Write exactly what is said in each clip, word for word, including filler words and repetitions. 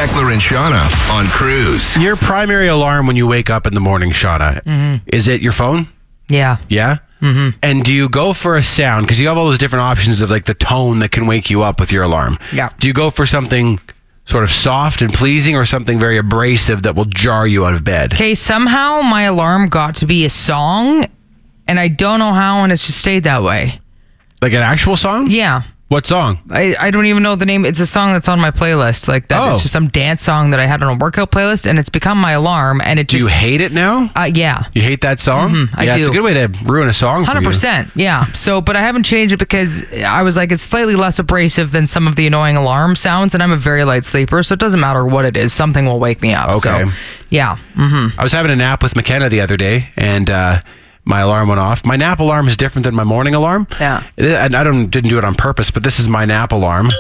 Beckler and Shauna on Cruise. Your primary alarm when you wake up in the morning, Shauna, mm-hmm. is it your phone? Yeah. Yeah? Mm-hmm. And do you go for a sound? Because you have all those different options of like the tone that can wake you up with your alarm. Yeah. Do you go for something sort of soft and pleasing or something very abrasive that will jar you out of bed? Okay, somehow my alarm got to be a song, and I don't know how, and it's just stayed that way. Like an actual song? Yeah. What song? I, I don't even know the name. It's a song that's on my playlist. Like that. Oh. It's just some dance song that I had on a workout playlist, and it's become my alarm. And it Do just, you hate it now? Uh, yeah. You hate that song? Mm-hmm, I yeah, do. it's a good way to ruin a song for you. one hundred percent. Yeah. So, but I haven't changed it because I was like, it's slightly less abrasive than some of the annoying alarm sounds, and I'm a very light sleeper, so it doesn't matter what it is. Something will wake me up. Okay. So, yeah. Mm-hmm. I was having a nap with McKenna the other day, and uh, my alarm went off. My nap alarm is different than my morning alarm. Yeah. And I don't didn't do it on purpose, but this is my nap alarm.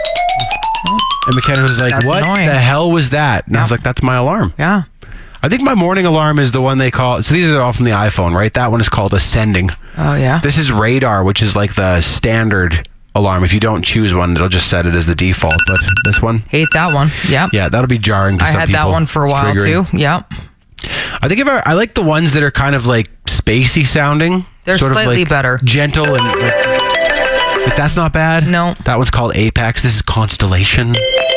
And McKenna was like, That's what annoying. the hell was that? And I was Yeah. like, that's my alarm. Yeah. I think my morning alarm is the one they call, so these are all from the iPhone, right? That one is called Ascending. Oh, yeah. This is Radar, which is like the standard alarm. If you don't choose one, it'll just set it as the default. But this one, Hate that one. Yep. yeah, that'll be jarring to I some had people. that one for a while, Triggering. too. Yep. I think if I, I like the ones that are kind of like spacey sounding. They're sort slightly of like better. Gentle and like, but that's not bad. No. That one's called Apex. This is Constellation.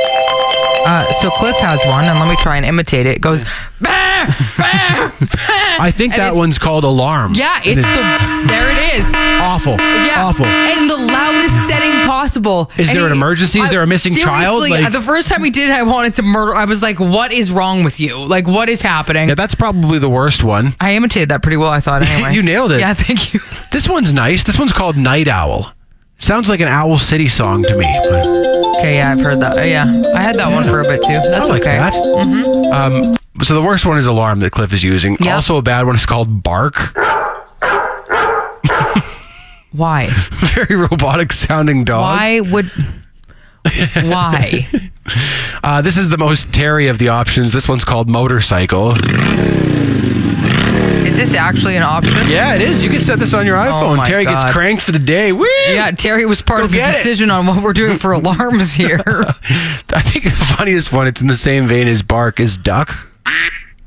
Uh, so Cliff has one, and let me try and imitate it. It goes, bah, bah, bah. I think And that it's- one's called Alarm. Yeah, it's the, there it is. Awful. Yeah. Awful. And the loudest setting possible. Is And there an he- emergency? Is there a missing child? Seriously, Like- the first time we did it, I wanted to murder. I was like, what is wrong with you? Like, what is happening? Yeah, that's probably the worst one. I imitated that pretty well, I thought, anyway. You nailed it. Yeah, thank you. This one's nice. This one's called Night Owl. Sounds like an Owl City song to me. But Okay, yeah, I've heard that. Uh, yeah, I had that one for a bit, too. That's I like okay. that. Um, so the worst one is Alarm that Cliff is using. Yeah. Also a bad one is called Bark. Why? Very robotic sounding dog. Why would... Why? Uh, this is the most Terry of the options. This one's called Motorcycle. Is this actually an option? Yeah, it is. You can set this on your iPhone. my Terry gets God. cranked for the day. Woo! Yeah, Terry was part Go of the get it. decision on what we're doing for alarms here. I think the funniest one, it's in the same vein as Bark, is Duck.